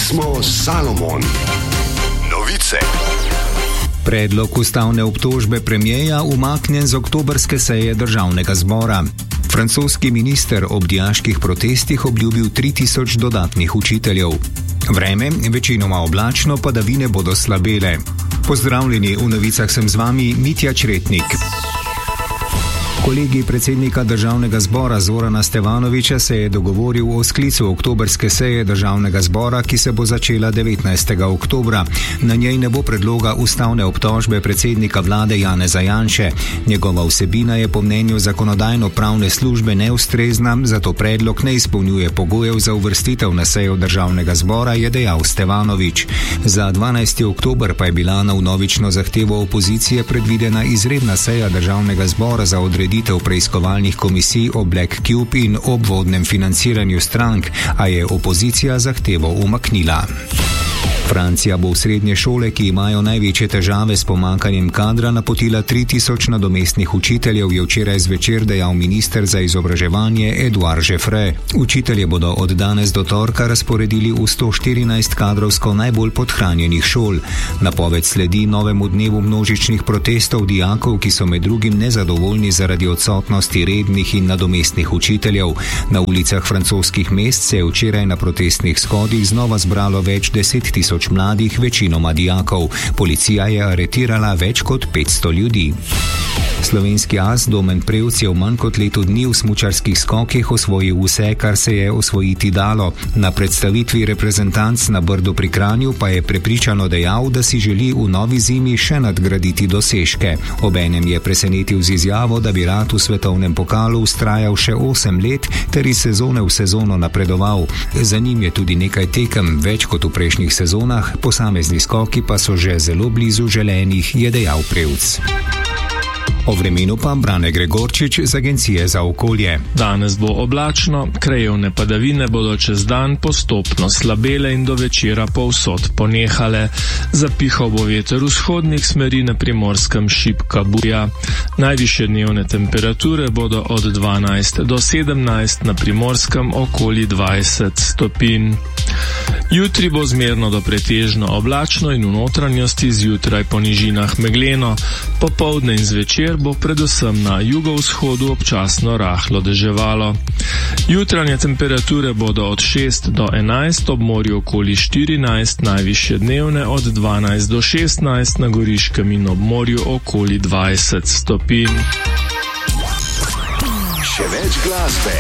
smo Salomon. Novice. Predlog ustavne obtožbe premierja umaknjen z oktobrske seje državnega zbora. Francoski minister ob dijaških protestih obljubil 3000 dodatnih učiteljev. Vreme, večinoma oblačno, padavine bodo slabele. Pozdravljeni, v novicah sem z vami Mitja Čretnik. Kolegij predsednika državnega zbora Zorana Stevanovića se je dogovoril o sklicu oktobrske seje državnega zbora, ki se bo začela 19. oktobra. Na njej ne bo predloga ustavne obtožbe predsednika vlade Janeza Janše. Njegova vsebina je po mnenju zakonodajno-pravne službe neustrezna, zato predlog ne izpolnjuje pogojev za uvrstitev na sejo državnega zbora, je dejal Stevanović. Za 12. oktober pa je bila na vnovično zahtevo opozicije predvidena izredna seja državnega zbora za odreditev preiskovalnih komisij o Black Cube in obvodnem financiranju strank, a je opozicija zahtevo umaknila. Francija bo v srednje šole, ki imajo največje težave s pomanjkanjem kadra, napotila 3000 nadomestnih učiteljev, je včeraj zvečer dejal minister za izobraževanje Edouard Jeffre. Učitelje bodo od danes do torka razporedili v 114 kadrovsko najbolj podhranjenih šol. Napoved sledi novemu dnevu množičnih protestov dijakov, ki so med drugim nezadovoljni zaradi odsotnosti rednih in nadomestnih učiteljev. Na ulicah francoskih mest se je včeraj na protestnih shodih znova zbralo več 10 000 mladih, večinoma dijakov. Policija je aretirala več kot 500 ljudi. Slovenski as Domen Prevc je v manj kot letu dni v smučarskih skokih osvojil vse, kar se je osvojiti dalo. Na predstavitvi reprezentanc na Brdu pri Kranju pa je prepričano dejal, da si želi v novi zimi še nadgraditi dosežke. Obenem je presenetil z izjavo, da bi rad v svetovnem pokalu vztrajal še 8 let ter iz sezone v sezono napredoval. Za njim je tudi nekaj tekem, več kot v prejšnjih sezonah, posamezni skoki pa so že zelo blizu želenih, je dejal Prevc. O vremenu pa Brane Gregorčič z Agencije za okolje. Danes bo oblačno, krajevne padavine bodo čez dan postopno slabele in do večera povsod ponehale. Zapihal bo veter vzhodnih smeri, na Primorskem šibka burja. Najvišje dnevne temperature bodo od 12 do 17, na Primorskem okoli 20 stopinj. Jutri bo zmerno do pretežno oblačno in v notranjosti zjutraj po nižinah megleno. Popoldne in zvečer bo predvsem na jugovzhodu občasno rahlo deževalo. Jutranje temperature bodo od 6 do 11, ob morju okoli 14, najvišje dnevne od 12 do 16, na Goriškem in ob morju okoli 20 stopinj. Še več glasbe.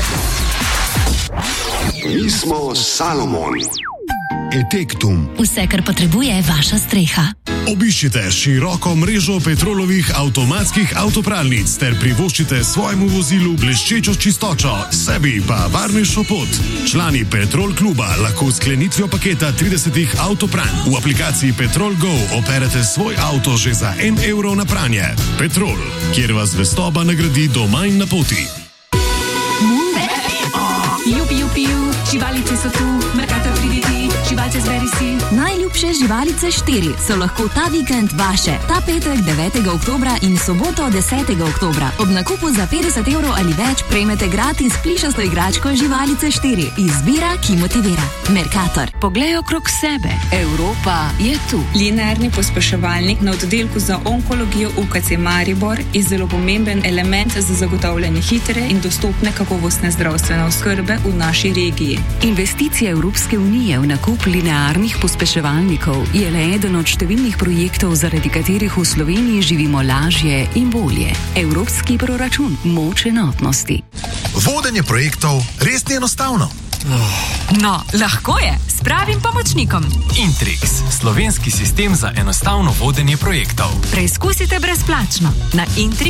Mi smo Salomon. Etektum. Vse, kar potrebuje vaša streha. Obiščite široko mrežo Petrolovih avtomatskih avtopralnic ter privoščite svojemu vozilu bleščečo čistočo, sebi pa varnejšo pot. Člani Petrol kluba lahko s sklenitvijo paketa 30 avtopranj v aplikaciji Petrol Go operete svoj avto že za 1 evro na pranje. Petrol, kjer vas zvestoba nagradi doma in na poti. Živalice so tu, Mercator pridi ti, živalce zberi si. Najljubše živalice 4 so lahko ta vikend vaše. Ta petek 9. oktobra in soboto 10. oktobra. Ob nakupu za 50 evrov ali več prejmete gratis plišasto igračko Živalice 4. Izbira, ki motivira. Mercator. Poglej okrog sebe. Evropa je tu. Linearni pospeševalnik na oddelku za onkologijo UKC Maribor je zelo pomemben element za zagotavljanje hitre in dostopne kakovostne zdravstvene oskrbe v naši regiji. Investicija Evropske unije v nakup linearnih pospeševalnikov je le eden od številnih projektov, zaradi katerih v Sloveniji živimo lažje in bolje. Evropski proračun, moč enotnosti. Vodenje projektov res ni enostavno. No, lahko je, s pravim pomočnikom. Intrix, slovenski sistem za enostavno vodenje projektov. Preizkusite brezplačno na intrix.si.